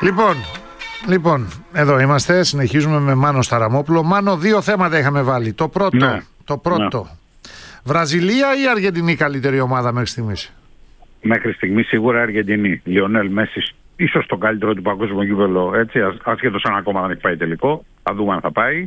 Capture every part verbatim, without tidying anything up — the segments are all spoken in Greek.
Λοιπόν, λοιπόν, εδώ είμαστε, συνεχίζουμε με Μάνο Σταραμόπουλο. Μάνο, δύο θέματα είχαμε βάλει. Το πρώτο, ναι. το πρώτο. Ναι. Βραζιλία ή Αργεντινή καλύτερη ομάδα μέχρι στιγμής? Μέχρι στιγμής σίγουρα Αργεντινή. Λιονέλ Μέση, ίσως το καλύτερο του παγκόσμιου κύπελλο, έτσι, ασχέτως αν ακόμα δεν έχει πάει τελικό. Θα δούμε αν θα πάει.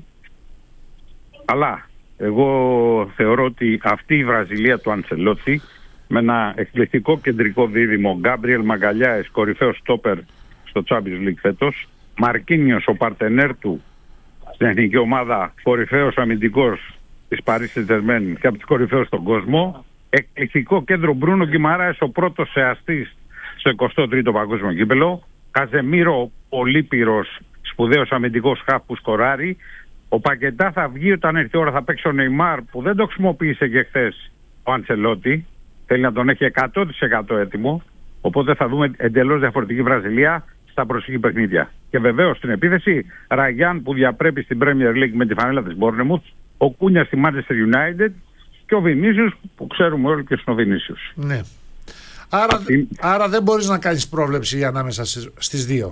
Αλλά εγώ θεωρώ ότι αυτή η Βραζιλία του Αντσελότη, με ένα εκπληκτικό κεντρικό δίδυμο, Γκάμπριελ Μαγκαλιάες, κορυφαίος στόπερ στο Champions League φέτος, Μαρκίνιος ο παρτενέρ του στην εθνική ομάδα, κορυφαίος αμυντικός της Paris Saint-Germain και από τους κορυφαίους στον κόσμο, εκπληκτικό κέντρο Μπρούνο Γκιμαράες, ο πρώτος εαστής στο εικοστό τρίτο παγκόσμιο κύπελλο, Καζεμίρο Πολύπυρος, σπουδαίος αμυντικός χαφ που σκοράρει. Ο Πακετά θα βγει όταν έρθει η ώρα, θα παίξει ο Νεϊμάρ που δεν το χρησιμοποίησε και χθες ο Αντσελότη. Θέλει να τον έχει εκατό τοις εκατό έτοιμο. Οπότε θα δούμε εντελώς διαφορετική Βραζιλία στα προσεχή παιχνίδια. Και βεβαίως στην επίθεση, Ραγιάν που διαπρέπει στην Premier League με τη φανέλα της Bournemouth, ο Κούνια στη Manchester United και ο Βινίσιους που ξέρουμε όλοι και στον Βινίσιους. Ναι. Άρα, Αυτή... άρα δεν μπορείς να κάνεις πρόβλεψη ανάμεσα στις δύο.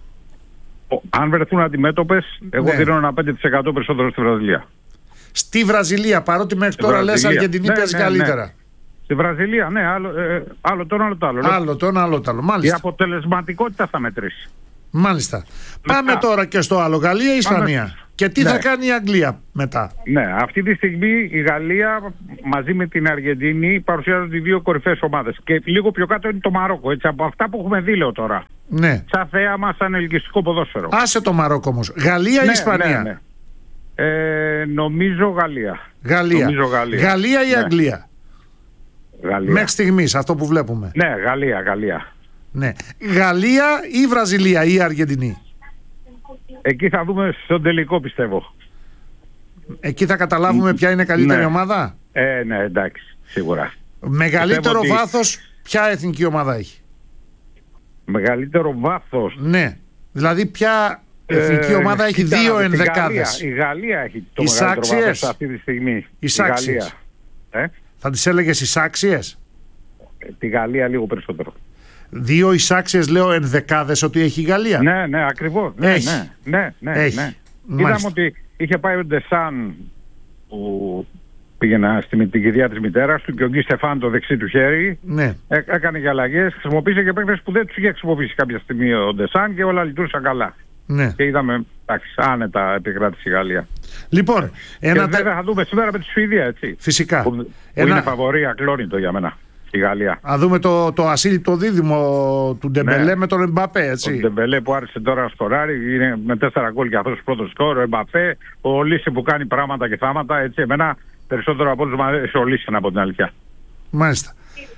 Αν βρεθούν αντιμέτωπες, εγώ ναι. δίνω ένα πέντε τοις εκατό περισσότερο στη Βραζιλία. Στη Βραζιλία, παρότι μέχρι στη τώρα Βραζιλία. λες Αργεντινή ναι, παίζει ναι, καλύτερα. Ναι. Στη Βραζιλία, ναι, άλλο, ε, άλλο το ένα, άλλο το άλλο. Άλλο το ένα, άλλο το άλλο. Μάλιστα. Η αποτελεσματικότητα θα μετρήσει. Μάλιστα. Μετά. Πάμε τώρα και στο άλλο. Γαλλία ή Ισπανία. Πάμε... Και τι ναι. θα κάνει η Αγγλία μετά? Ναι, αυτή τη στιγμή η Γαλλία μαζί με την Αργεντινή παρουσιάζονται οι δύο κορυφαίες ομάδες. Και λίγο πιο κάτω είναι το Μαρόκο. Έτσι, από αυτά που έχουμε δει, λέω τώρα. Ναι. Σαν θέαμα, σαν ελκυστικό ποδόσφαιρο. Άσε το Μαρόκο όμως. Γαλλία ή ναι, Ισπανία? Ναι, ναι. Ε, νομίζω Γαλλία. Γαλλία. Νομίζω Γαλλία. Γαλλία ή ναι. Αγγλία? Γαλλία. Μέχρι στιγμής αυτό που βλέπουμε. Ναι, Γαλλία, Γαλλία. Ναι. Γαλλία ή Βραζιλία ή Αργεντινή? Εκεί θα δούμε στον τελικό, πιστεύω. Εκεί θα καταλάβουμε ποια είναι καλύτερη ναι. ομάδα. Ε, ναι, εντάξει, σίγουρα. Μεγαλύτερο ότι... βάθος ποια εθνική ομάδα έχει? Μεγαλύτερο βάθος. Ναι. Δηλαδή ποια εθνική ε, ομάδα έχει κοιτά, δύο ενδεκάδες? Η Γαλλία έχει το οι μεγαλύτερο σάξιες. βάθος αυτή τη στιγμή. Οι σάξιες. Ε? Θα τις έλεγες οι σάξιες? Ε, τη Γαλλία λίγο περισσότερο. Δύο εισάξιες λέω ενδεκάδες ότι έχει η Γαλλία. Ναι, ναι, ακριβώς. Ναι, έχει. ναι, ναι, ναι, έχει. ναι. Είδαμε ότι είχε πάει ο Ντεσάν που πήγαινε στην την κηδεία της μητέρας του και ο Γκί Στεφάν το δεξί του χέρι. Ναι. Έ, έκανε και αλλαγές. Χρησιμοποίησε και παίκτες που δεν τους είχε χρησιμοποιήσει κάποια στιγμή ο Ντεσάν και όλα λειτουργούσαν καλά. Ναι. Και είδαμε, εντάξει, άνετα επικράτησε η Γαλλία. Λοιπόν, ένα... και βέβαια θα δούμε σήμερα με τη Σουηδία, έτσι. Φυσικά. Που, που ένα... είναι φαβορί ακλόνητο για μένα. Η Γαλλία. Α δούμε το, το ασύλληπτο δίδυμο του Ντεμπελέ ναι. με τον Εμπαπέ, έτσι. Ο Ντεμπελέ που άρχισε τώρα να σκοράρει, είναι με τέσσερα γκολ και αυτός πρώτο σκορ. Ο Εμπαπέ, ο Λίσε που κάνει πράγματα και θάματα, έτσι. Εμένα περισσότερο από όλους μου αρέσει ο Λίσε, από την αλήθεια. Μάλιστα.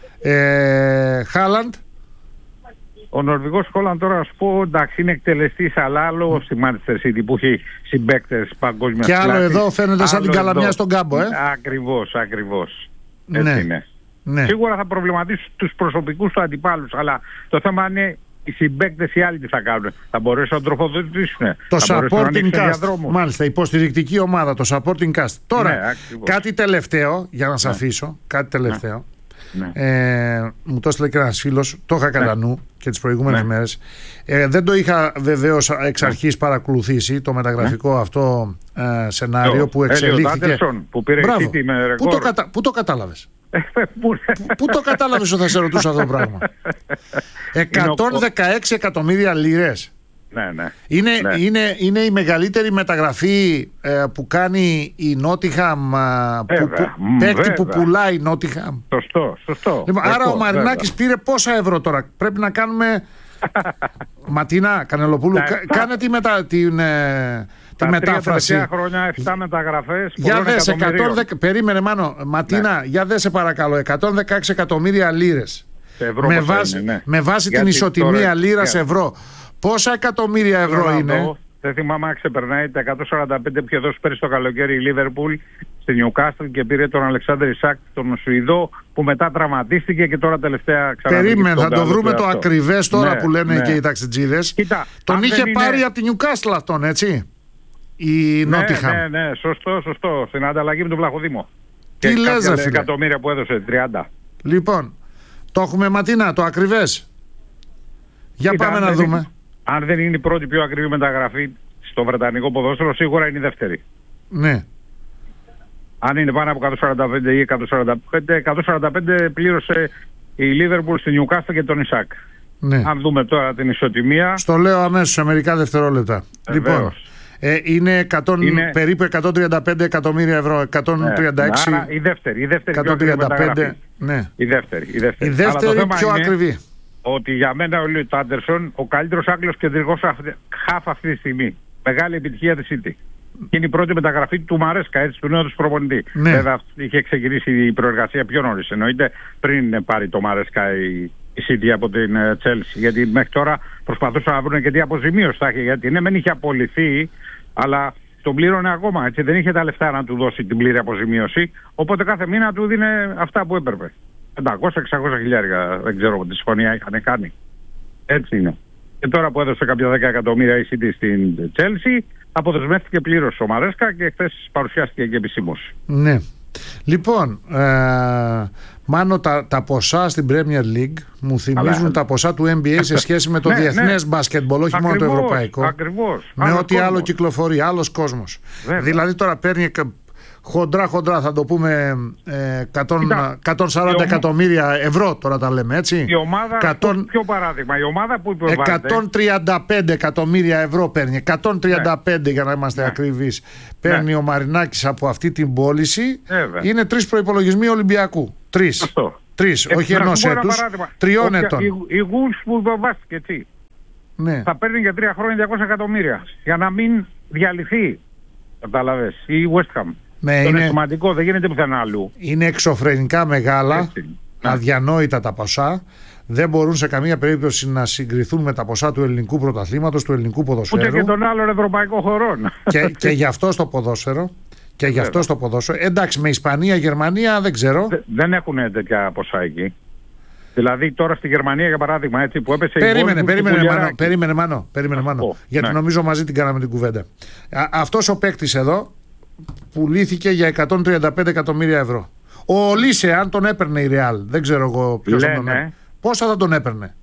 Ε, Χάλαντ. Ο Νορβηγός Χόλαντ τώρα να σου πω, εντάξει, είναι εκτελεστής, αλλά άλλο στη Manchester City που έχει συμπαίκτες παγκόσμιας κλάσης. Και άλλο κλάσης. εδώ φαίνεται σαν την Καλαμιά στον κάμπο, ε. Ακριβώς, ακριβώς. Έτσι ναι. είναι. Ναι. Σίγουρα θα προβληματίσει τους προσωπικούς του αντιπάλους, αλλά το θέμα είναι οι συμπαίκτες οι άλλοι τι θα κάνουν. Θα μπορέσουν να τροφοδοτήσουν. Το θα supporting cast. Μάλιστα, υποστηρικτική ομάδα, το supporting cast. Τώρα, ναι, κάτι τελευταίο, για να σε ναι. αφήσω, κάτι τελευταίο. Ναι. Ε, μου το έστειλε και ένας φίλος, το είχα κατά νου και τις προηγούμενες ναι. μέρες. Ε, δεν το είχα βεβαίως εξ αρχής ναι. παρακολουθήσει το μεταγραφικό ναι. αυτό ε, σενάριο το, που εξελίχθηκε. Που πήρε η με ρεκόρ. Πού το, κατα... Πού το κατάλαβες? Πού το κατάλαβες ότι θα σε ρωτούσα αυτό το πράγμα? εκατόν δεκαέξι εκατομμύρια λίρες. Ναι, ναι. Είναι, ναι. είναι, είναι η μεγαλύτερη μεταγραφή ε, που κάνει η Νότιχαμ, παίκτη που πουλάει η Νότιχαμ. Σωστό, σωστό. Λοιπόν, άρα ο Μαρινάκης πήρε πόσα ευρώ τώρα? Πρέπει να κάνουμε Ματίνα Κανελοπούλου, κάνε τη, μετα, την, ε, τη μετάφραση. Τα τρία χρόνια, επτά μεταγραφές. Για δες, εκατόν δέκα, περίμενε Μάνο, Ματίνα, ναι. για δες παρακαλώ, εκατόν δεκαέξι εκατομμύρια λίρες. Με βάση, είναι, ναι. με βάση την ισοτιμία λίρας ευρώ. Πόσα εκατομμύρια ευρώ Ρονάλντο, είναι? Δεν θυμάμαι αν ξεπερνάει τα εκατόν σαράντα πέντε που είχε δώσει πέρυσι το καλοκαίρι η Λίβερπουλ στη Νιουκάστλ και πήρε τον Αλεξάνδρ Ισάκ, τον Σουηδό, που μετά τραυματίστηκε και τώρα τελευταία ξανά. Περίμενε, θα το βρούμε το ακριβές τώρα ναι, που λένε ναι. και οι ταξιτζίδες. Κοίτα, τον είχε είναι... πάρει από τη Νιουκάστλ αυτόν, έτσι. Η ναι, Νότιχαμ. Ναι, ναι, σωστό, σωστό. Στην ανταλλαγή με τον Βλαχοδήμο. Τι και λες, ρε φίλε? εκατομμύρια που έδωσε, τριάντα. Λοιπόν, το έχουμε Ματίνα, το ακριβές. Για Κοίτα, πάμε να δούμε. αν δεν είναι η πρώτη πιο ακριβή μεταγραφή στο βρετανικό ποδόσφαιρο, σίγουρα είναι η δεύτερη. Ναι. Αν είναι πάνω από εκατόν σαράντα πέντε ή εκατόν σαράντα πέντε, εκατόν σαράντα πέντε πλήρωσε η Liverpool στη Newcastle και τον Ισακ. Ναι. Αν δούμε τώρα την ισοτιμία. Στο λέω αμέσως σε μερικά δευτερόλεπτα. Βεβαίως. Λοιπόν, ε, είναι, εκατό, είναι περίπου εκατόν τριάντα πέντε εκατομμύρια ευρώ. εκατόν τριάντα έξι. Ναι. Άρα η δεύτερη. Η δεύτερη εκατόν τριάντα πέντε. Ναι. Η δεύτερη. Η δεύτερη, η δεύτερη πιο ακριβή. Ότι για μένα ο Λιούιτ Άντερσον, ο καλύτερος Άγγλος κεντρικός χαφ αυτή τη στιγμή. Μεγάλη επιτυχία της City. Και είναι η πρώτη μεταγραφή του Μαρέσκα, έτσι, του νέου του προπονητή. Ναι. Βέβαια, είχε ξεκινήσει η προεργασία πιο νωρίς. Εννοείται πριν πάρει το Μαρέσκα η, η City από την Chelsea. Γιατί μέχρι τώρα προσπαθούσαν να βρουν και τι αποζημίωση θα είχε. Γιατί ναι, δεν είχε απολυθεί, αλλά τον πλήρωνε ακόμα. Έτσι, δεν είχε τα λεφτά να του δώσει την πλήρη αποζημίωση. Οπότε κάθε μήνα του δίνε αυτά που έπρεπε. πεντακόσια εξακόσια χιλιάρια, δεν ξέρω τι συμφωνία είχαν κάνει. Έτσι είναι. Και τώρα που έδωσε κάποια δέκα εκατομμύρια η City στην Chelsea, αποδεσμεύτηκε πλήρως ο Μαρέσκα και χθες παρουσιάστηκε και επισήμως. Ναι. Λοιπόν, ε, Μάνο, τα, τα ποσά στην Premier League μου θυμίζουν Αλλά... τα ποσά του N B A σε σχέση με το ναι, διεθνές ναι. μπάσκετμπολ, όχι ακριβώς, μόνο το ευρωπαϊκό. Ακριβώς. Με άλλος ό,τι κόσμος. άλλο κυκλοφορεί, άλλος κόσμος. Βέβαια. Δηλαδή τώρα παίρνει χοντρά χοντρά θα το πούμε ε, εκατόν σαράντα εκατομμύρια ευρώ, τώρα τα λέμε έτσι. Η ομάδα, εκατό, πιο παράδειγμα, η ομάδα που υποβάλλεται εκατόν τριάντα πέντε εκατομμύρια ευρώ παίρνει, εκατόν τριάντα πέντε ναι. για να είμαστε ναι. ακριβείς παίρνει ναι. ο Μαρινάκης από αυτή την πώληση. Βέβαια. Είναι τρεις προϋπολογισμοί Ολυμπιακού. Τρεις. Αυτό. Τρεις, ε, όχι ενός έτους, τριών ετών. Η, η Γουλς που υποβάστηκε έτσι ναι. θα παίρνει για τρία χρόνια διακόσια εκατομμύρια για να μην διαλυθεί, κατάλαβες, η West Ham. Ναι, είναι, είναι σημαντικό, δεν γίνεται πουθενά αλλού. Είναι εξωφρενικά μεγάλα, έτσι, αδιανόητα τα ποσά. Δεν μπορούν σε καμία περίπτωση να συγκριθούν με τα ποσά του ελληνικού πρωταθλήματος, του ελληνικού ποδοσφαίρου. Ούτε και των άλλων ευρωπαϊκών χωρών. Και, και γι' αυτό στο ποδόσφαιρο. Και γι' αυτό στο ποδόσφαιρο. Εντάξει, με Ισπανία, Γερμανία δεν ξέρω. Δε, δεν έχουν τέτοια ποσά εκεί. Δηλαδή τώρα στη Γερμανία, για παράδειγμα, έτσι που έπεσε περίμενε, η περίμενε, περίμενε, Μάνο, περίμενε, Μάνο, περίμενε, Μάνο. Oh, γιατί ναι. νομίζω μαζί την κάναμε την κουβέντα. Αυτός ο παίκτης εδώ πουλήθηκε για εκατόν τριάντα πέντε εκατομμύρια ευρώ. Ο Λίσε, αν τον έπαιρνε η Ρεάλ, δεν ξέρω εγώ ποιος θα τον έπαιρνε. Πόσα θα τον έπαιρνε?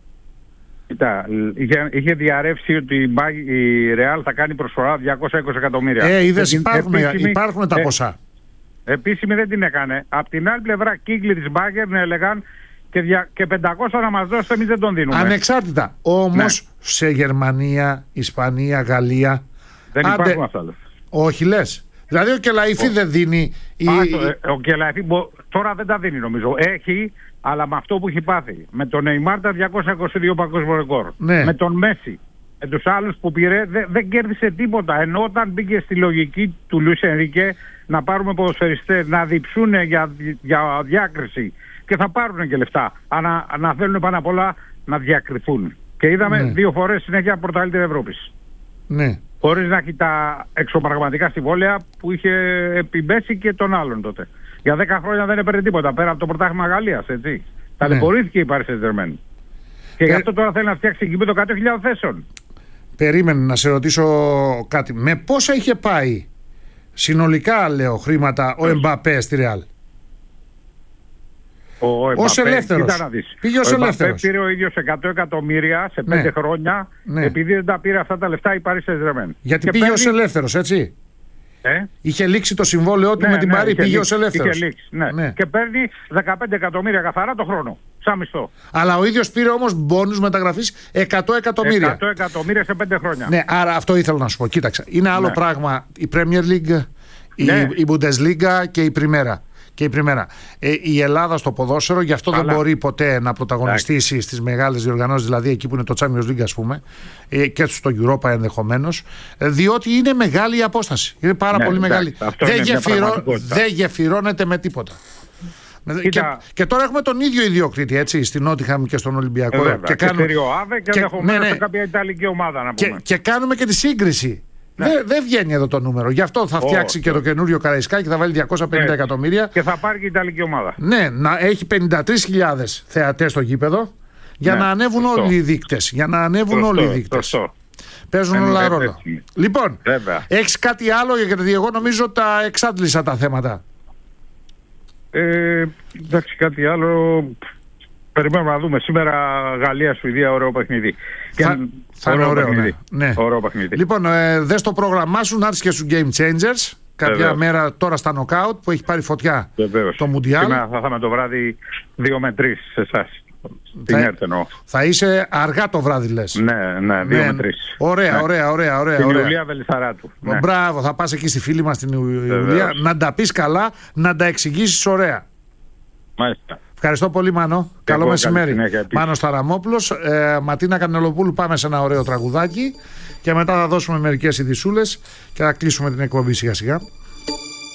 Κοίτα, είχε, είχε διαρρεύσει ότι η Ρεάλ θα κάνει προσφορά διακόσια είκοσι εκατομμύρια. Ε, είδες, υπάρχουν, επίσημη, υπάρχουν τα ποσά. Ε, επίσημη δεν την έκανε. Απ' την άλλη πλευρά, κύκλοι της Bayern έλεγαν και, δια, και πεντακόσια να μας δώσετε, εμείς δεν τον δίνουμε. Ανεξάρτητα. Όμως ναι. σε Γερμανία, Ισπανία, Γαλλία. Δεν άντε, υπάρχουν αυτά. Λες. Όχι λες. Δηλαδή ο Κελαϊφή ο... δεν δίνει. Η... Α, το, ο Κελαϊφή τώρα δεν τα δίνει νομίζω. Έχει, αλλά με αυτό που έχει πάθει. Με τον Νεϊμάρ τα διακόσια είκοσι δύο παγκόσμιο ρεκόρ. Ναι. Με τον Μέση. Με τους άλλους που πήρε δεν, δεν κέρδισε τίποτα. Ενώ όταν μπήκε στη λογική του Λουίς Ενρίκε να πάρουμε ποδοσφαιριστές να διψούν για, για διάκριση και θα πάρουν και λεφτά. Αλλά να θέλουν πάνω απ' όλα να διακριθούν. Και είδαμε ναι. δύο φορές συνέχεια πρωταθλήτρια Ευρώπης. Ναι. Χωρίς να έχει τα εξωπραγματικά συμβόλαια που είχε επιμπέσει και τον άλλον τότε. Για δέκα χρόνια δεν έπαιρνε τίποτα πέρα από το πρωτάθλημα Γαλλίας, έτσι. Ταλαιπωρήθηκε ναι. η Paris Saint-Germain. Και ε... γι' αυτό τώρα θέλει να φτιάξει γήπεδο εκατό χιλιάδες θέσεων. Περίμενε να σε ρωτήσω κάτι. Με πόσα είχε πάει συνολικά, λέω, χρήματα ο Εμπαπέ στη Ρεάλ? Ως ελεύθερος. Πήγε ως ελεύθερος. Πήρε ο ίδιος εκατό εκατομμύρια σε πέντε ναι. χρόνια ναι. επειδή δεν τα πήρε αυτά τα λεφτά η Paris Saint-Germain. Γιατί και πήγε παίρνει... ως ελεύθερος, έτσι. Ε? Είχε λήξει το συμβόλαιό του ναι, με την ναι, Παρί, πήγε ως ελεύθερος. Είχε λήξει, ναι. Ναι. Και παίρνει δεκαπέντε εκατομμύρια καθαρά το χρόνο, σαν μισθό. Αλλά ο ίδιος πήρε όμως μπόνους μεταγραφής εκατό εκατομμύρια. εκατό εκατομμύρια σε πέντε χρόνια. Ναι, άρα αυτό ήθελα να σου πω. Κοίταξε, είναι άλλο ναι. πράγμα η Premier League, η, ναι. η Bundesliga και η Primera. Και η, πριμέρα. Ε, η Ελλάδα στο ποδόσφαιρο, γι' αυτό Αλλά... δεν μπορεί ποτέ να πρωταγωνιστήσει στις μεγάλες διοργανώσεις, δηλαδή εκεί που είναι το Champions League, ας πούμε, ε, και στο Europa ενδεχομένως, ε, διότι είναι μεγάλη η απόσταση. Είναι πάρα ναι, πολύ μεγάλη. Δεν, γεφυρώ, δεν γεφυρώνεται με τίποτα. Και, και τώρα έχουμε τον ίδιο ιδιοκτήτη, έτσι, στην Νότιχαμ και στον Ολυμπιακό. Ε, και, και, κάνουμε, και, και, και ενδεχομένως ναι, ναι. σε κάποια Ιταλική ομάδα να πούμε. Και, και κάνουμε και τη σύγκριση. Ναι. Δεν δε βγαίνει εδώ το νούμερο. Γι' αυτό θα φτιάξει oh, και το καινούριο Καραϊσκάκι και θα βάλει διακόσια πενήντα εκατομμύρια. Και θα πάρει και η Ιταλική ομάδα. Ναι, να έχει πενήντα τρεις χιλιάδες θεατές στο γήπεδο για ναι, να ανέβουν σωστό. όλοι οι δείκτες. Για να ανέβουν σωστό, όλοι οι δείκτες. Παίζουν είναι όλα ρόλο. Λοιπόν, έχεις κάτι άλλο? Γιατί εγώ νομίζω τα εξάντλησα τα θέματα. Ε, εντάξει, κάτι άλλο. Περιμένουμε να δούμε. Σήμερα Γαλλία-Σουηδία, ωραίο παιχνίδι. Θα, και... θα είναι ωραίο, παιχνίδι. Ναι. Ναι. Ωραίο παιχνίδι. Λοιπόν, ε, δες το πρόγραμμά σου να έρθεις και στους Game Changers. Κάποια Βεβαίως. Μέρα τώρα στα Knockout που έχει πάρει φωτιά Βεβαίως. Το Μουντιάλ. Σήμερα θα είχαμε το βράδυ δύο με τρεις σε εσάς. Την θα, έρθει εννοώ. Θα είσαι αργά το βράδυ λες. Ναι, ναι, δύο με τρεις. Ωραία, ναι. ωραία, ωραία, ωραία. Την ωραία. Ιουλία Βελισσαράτου. Ναι. Μπράβο, θα πας εκεί στη φίλη μας την Ιουλία, να τα πεις καλά, να τα εξηγήσεις ωραία. Μάλιστα. Ευχαριστώ πολύ, Μάνο. Και καλό μεσημέρι. Μάνος Ταραμόπουλος, ε, Ματίνα Κανελοπούλου, πάμε σε ένα ωραίο τραγουδάκι και μετά θα δώσουμε μερικές ειδισούλες και θα κλείσουμε την εκπομπή σιγά σιγά.